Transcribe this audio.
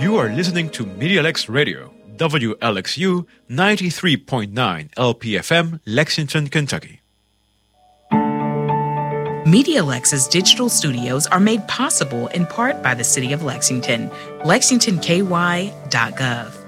You are listening to MediaLex Radio, WLXU 93.9 LPFM, Lexington, Kentucky. MediaLex's digital studios are made possible in part by the City of Lexington, lexingtonky.gov.